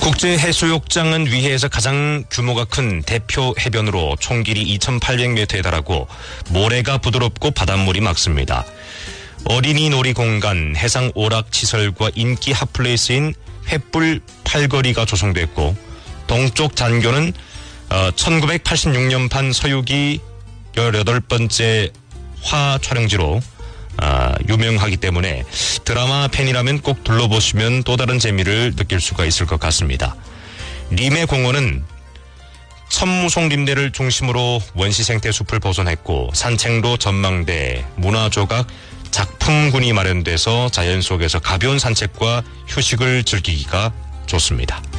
국제해수욕장은 위해에서 가장 규모가 큰 대표 해변으로 총 길이 2,800m에 달하고 모래가 부드럽고 바닷물이 맑습니다. 어린이 놀이공간, 해상 오락시설과 인기 핫플레이스인 횃불 팔거리가 조성됐고 동쪽 잔교는 1986년판 서유기 18번째 화 촬영지로 유명하기 때문에 드라마 팬이라면 꼭 둘러보시면 또 다른 재미를 느낄 수가 있을 것 같습니다. 림해공원은 천무송림대를 중심으로 원시생태숲을 보존했고 산책로, 전망대, 문화조각, 작품군이 마련돼서 자연 속에서 가벼운 산책과 휴식을 즐기기가 좋습니다.